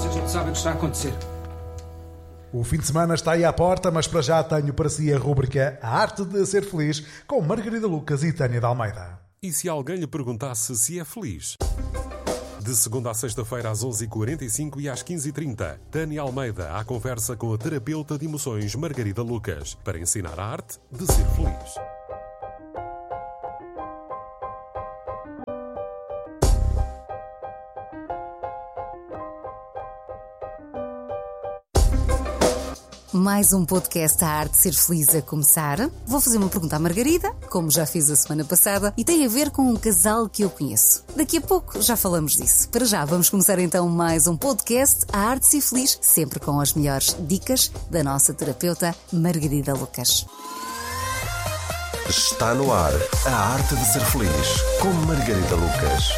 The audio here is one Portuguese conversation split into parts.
a gente sabe o que está a acontecer. O fim de semana está aí à porta, mas para já tenho para si a rúbrica A Arte de Ser Feliz, com Margarida Lucas e Tânia de Almeida. E se alguém lhe perguntasse se é feliz? De segunda a sexta-feira às 11h45 e às 15h30, Tânia Almeida à conversa com a terapeuta de emoções Margarida Lucas, para ensinar a arte de ser feliz. Mais um podcast A Arte de Ser Feliz a começar. Vou fazer uma pergunta à Margarida, como já fiz a semana passada, e tem a ver com um casal que eu conheço. Daqui a pouco já falamos disso. Para já, vamos começar então mais um podcast A Arte de Ser Feliz, sempre com as melhores dicas da nossa terapeuta Margarida Lucas. Está no ar A Arte de Ser Feliz, com Margarida Lucas.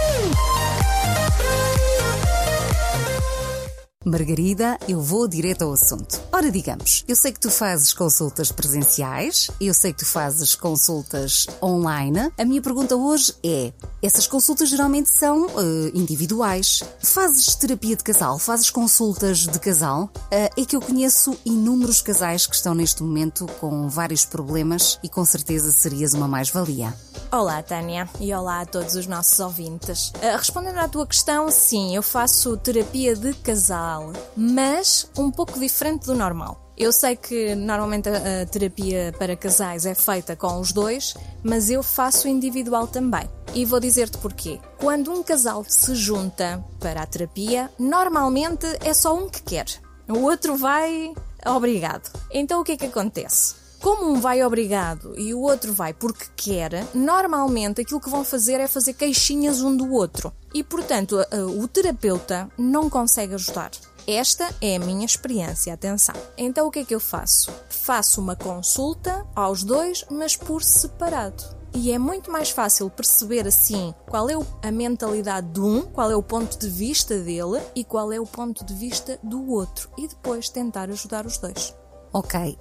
Margarida, eu vou direto ao assunto. Ora, digamos, eu sei que tu fazes consultas presenciais, eu sei que tu fazes consultas online. A minha pergunta hoje é, essas consultas geralmente são individuais. Fazes terapia de casal? Fazes consultas de casal? É que eu conheço inúmeros casais que estão neste momento com vários problemas e com certeza serias uma mais-valia. Olá, Tânia, e olá a todos os nossos ouvintes. Respondendo à tua questão, sim, eu faço terapia de casal, mas um pouco diferente do normal. Eu sei que normalmente a terapia para casais é feita com os dois, mas eu faço individual também. E vou dizer-te porquê. Quando um casal se junta para a terapia, normalmente é só um que quer. O outro vai obrigado. Então o que é que acontece? Como um vai obrigado e o outro vai porque quer, normalmente aquilo que vão fazer é fazer queixinhas um do outro. E, portanto, o terapeuta não consegue ajudar. Esta é a minha experiência, atenção. Então o que é que eu faço? Faço uma consulta aos dois, mas por separado. E é muito mais fácil perceber assim qual é a mentalidade de um, qual é o ponto de vista dele e qual é o ponto de vista do outro. E depois tentar ajudar os dois. Ok,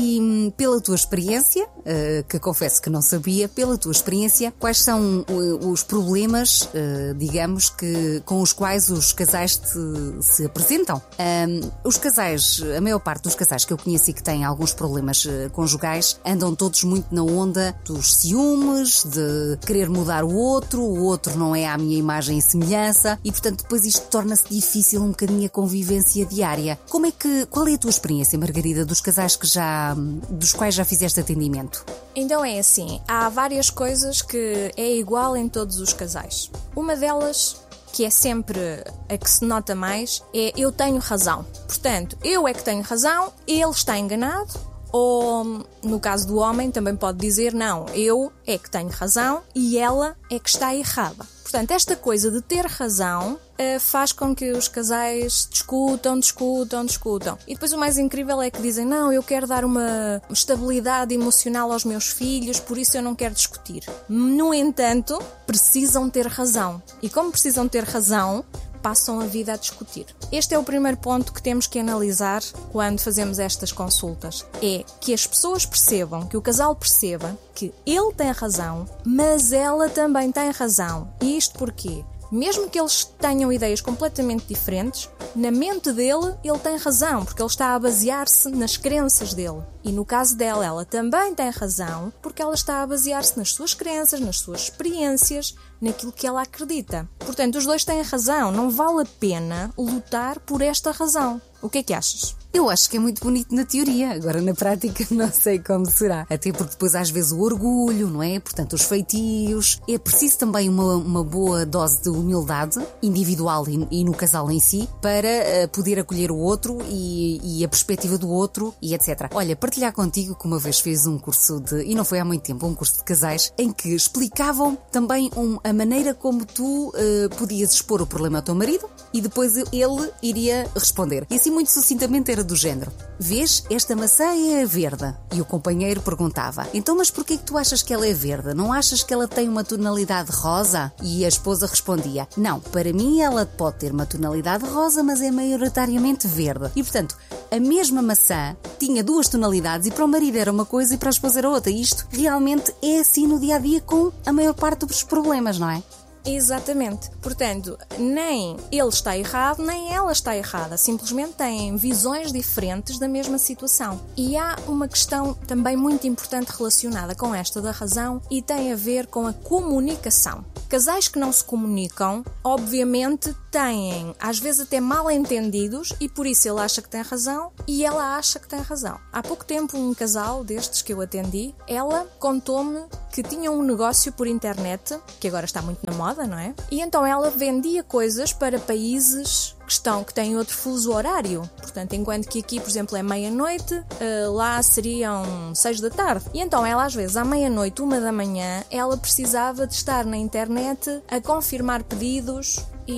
e pela tua experiência, que confesso que não sabia, pela tua experiência, quais são os problemas, digamos, com os quais os casais se apresentam? Os casais, a maior parte dos casais que eu conheço e que têm alguns problemas conjugais, andam todos muito na onda dos ciúmes, de querer mudar o outro não é à minha imagem e semelhança, e portanto depois isto torna-se difícil um bocadinho a convivência diária. Qual é a tua experiência, Margarida, dos casais dos quais já fizeste atendimento? Então é assim, há várias coisas que é igual em todos os casais. Uma delas, que é sempre a que se nota mais, é eu tenho razão. Portanto, eu é que tenho razão, ele está enganado, ou no caso do homem também pode dizer não, eu é que tenho razão e ela é que está errada. Portanto, esta coisa de ter razão faz com que os casais discutam. E depois o mais incrível é que dizem, não, eu quero dar uma estabilidade emocional aos meus filhos, por isso eu não quero discutir. No entanto, precisam ter razão. E como precisam ter razão, passam a vida a discutir. Este é o primeiro ponto que temos que analisar quando fazemos estas consultas. É que as pessoas percebam, que o casal perceba que ele tem razão, mas ela também tem razão. E isto porquê? Mesmo que eles tenham ideias completamente diferentes, na mente dele ele tem razão, porque ele está a basear-se nas crenças dele. E no caso dela, ela também tem razão, porque ela está a basear-se nas suas crenças, nas suas experiências, naquilo que ela acredita. Portanto, os dois têm razão, não vale a pena lutar por esta razão. O que é que achas? Eu acho que é muito bonito na teoria, agora na prática não sei como será. Até porque depois às vezes o orgulho, não é? Portanto, os feitios. É preciso também uma boa dose de humildade individual e no casal em si para poder acolher o outro e a perspectiva do outro e etc. Olha, partilhar contigo que uma vez fiz um curso e não foi há muito tempo, um curso de casais em que explicavam também a maneira como tu podias expor o problema ao teu marido e depois ele iria responder. E assim muito sucintamente era do género: vês, esta maçã é verde. E o companheiro perguntava: então mas porquê que tu achas que ela é verde? Não achas que ela tem uma tonalidade rosa? E a esposa respondia: não, para mim ela pode ter uma tonalidade rosa, mas é maioritariamente verde. E portanto, a mesma maçã tinha duas tonalidades e para o marido era uma coisa e para a esposa era outra. E isto realmente é assim no dia-a-dia com a maior parte dos problemas, não é? Exatamente. Portanto, nem ele está errado, nem ela está errada. Simplesmente têm visões diferentes da mesma situação. E há uma questão também muito importante relacionada com esta da razão e tem a ver com a comunicação. Casais que não se comunicam, obviamente, têm, às vezes até mal entendidos e por isso ele acha que tem razão e ela acha que tem razão. Há pouco tempo um casal destes que eu atendi, ela contou-me que tinha um negócio por internet, que agora está muito na moda, não é? E então ela vendia coisas para países que têm outro fuso horário. Portanto, enquanto que aqui, por exemplo, é meia-noite, lá seriam 6 da tarde. E então ela, às vezes, à meia-noite, 1 da manhã, ela precisava de estar na internet a confirmar pedidos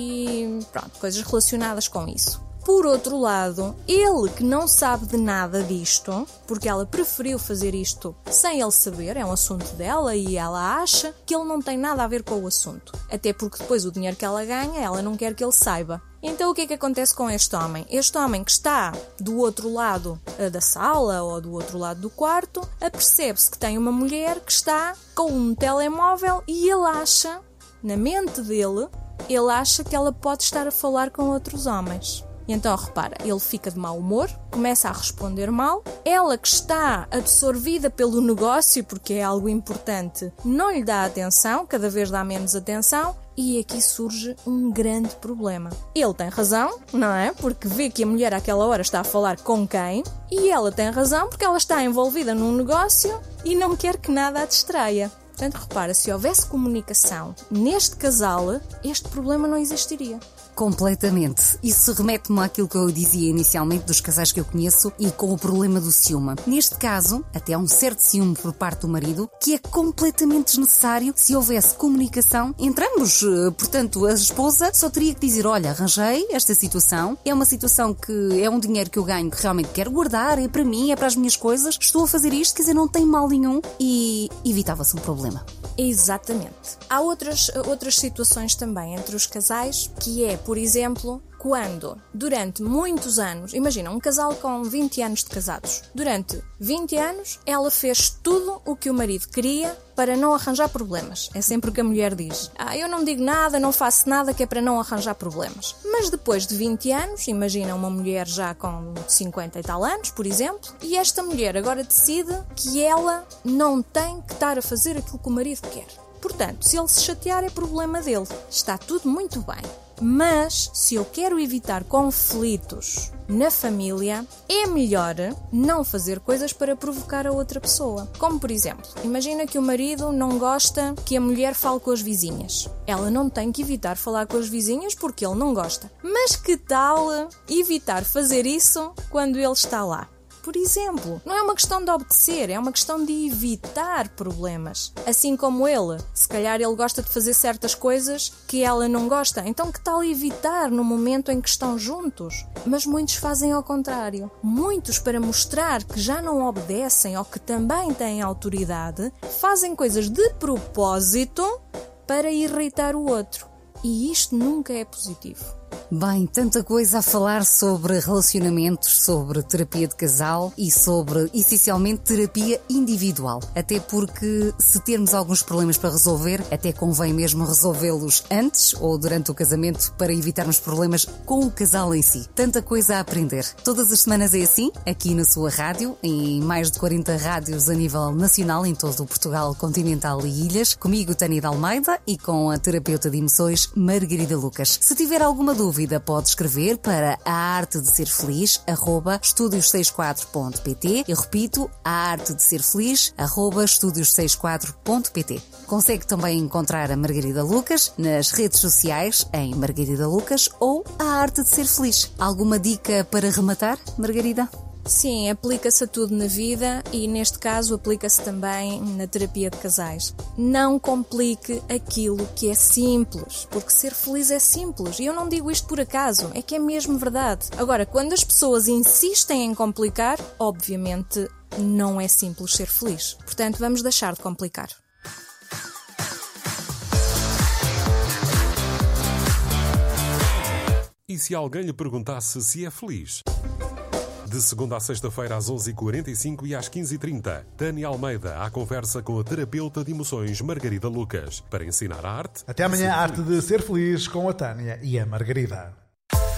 e pronto, coisas relacionadas com isso. Por outro lado, ele que não sabe de nada disto, porque ela preferiu fazer isto sem ele saber, é um assunto dela e ela acha que ele não tem nada a ver com o assunto. Até porque depois o dinheiro que ela ganha, ela não quer que ele saiba. Então o que é que acontece com este homem? Este homem que está do outro lado da sala ou do outro lado do quarto, apercebe-se que tem uma mulher que está com um telemóvel e ele acha, na mente dele, ele acha que ela pode estar a falar com outros homens. E então, repara, ele fica de mau humor, começa a responder mal, ela que está absorvida pelo negócio, porque é algo importante, não lhe dá atenção, cada vez dá menos atenção, e aqui surge um grande problema. Ele tem razão, não é? Porque vê que a mulher àquela hora está a falar com quem, e ela tem razão porque ela está envolvida num negócio e não quer que nada a distraia. Portanto, repara, se houvesse comunicação neste casal, este problema não existiria. Completamente. Isso remete-me àquilo que eu dizia inicialmente dos casais que eu conheço e com o problema do ciúme. Neste caso, até há um certo ciúme por parte do marido que é completamente desnecessário se houvesse comunicação entre ambos. Portanto, a esposa só teria que dizer, olha, arranjei esta situação, é uma situação que é um dinheiro que eu ganho que realmente quero guardar, é para mim, é para as minhas coisas, estou a fazer isto, quer dizer, não tem mal nenhum e evitava-se um problema. Exatamente. Há outras situações também entre os casais, que é, por exemplo, quando durante muitos anos, imagina um casal com 20 anos de casados, durante 20 anos ela fez tudo o que o marido queria para não arranjar problemas. É sempre o que a mulher diz. Eu não digo nada, não faço nada que é para não arranjar problemas. Mas depois de 20 anos, imagina uma mulher já com 50 e tal anos, por exemplo, e esta mulher agora decide que ela não tem que estar a fazer aquilo que o marido quer. Portanto, se ele se chatear é problema dele. Está tudo muito bem. Mas, se eu quero evitar conflitos na família, é melhor não fazer coisas para provocar a outra pessoa. Como, por exemplo, imagina que o marido não gosta que a mulher fale com as vizinhas. Ela não tem que evitar falar com as vizinhas porque ele não gosta. Mas que tal evitar fazer isso quando ele está lá? Por exemplo, não é uma questão de obedecer, é uma questão de evitar problemas. Assim como ele, se calhar ele gosta de fazer certas coisas que ela não gosta, então que tal evitar no momento em que estão juntos? Mas muitos fazem ao contrário. Muitos, para mostrar que já não obedecem ou que também têm autoridade, fazem coisas de propósito para irritar o outro. E isto nunca é positivo. Bem, tanta coisa a falar sobre relacionamentos, sobre terapia de casal e sobre, essencialmente, terapia individual. Até porque, se termos alguns problemas para resolver, até convém mesmo resolvê-los antes ou durante o casamento para evitarmos problemas com o casal em si. Tanta coisa a aprender. Todas as semanas é assim, aqui na sua rádio, em mais de 40 rádios a nível nacional, em todo o Portugal continental e ilhas, comigo, Tânia de Almeida, e com a terapeuta de emoções, Margarida Lucas. Se tiver alguma dúvida, pode escrever para aartedeserfeliz@estudios64.pt. Eu repito, aartedeserfeliz@estudios64.pt. Consegue também encontrar a Margarida Lucas nas redes sociais em Margarida Lucas ou a Arte de Ser Feliz. Alguma dica para rematar, Margarida? Sim, aplica-se a tudo na vida e, neste caso, aplica-se também na terapia de casais. Não complique aquilo que é simples, porque ser feliz é simples. E eu não digo isto por acaso, é que é mesmo verdade. Agora, quando as pessoas insistem em complicar, obviamente não é simples ser feliz. Portanto, vamos deixar de complicar. E se alguém lhe perguntasse se é feliz? De De segunda a sexta-feira às 11h45 e às 15h30, Tânia Almeida à conversa com a terapeuta de emoções Margarida Lucas para ensinar a arte. Até amanhã, a arte de ser feliz com a Tânia e a Margarida.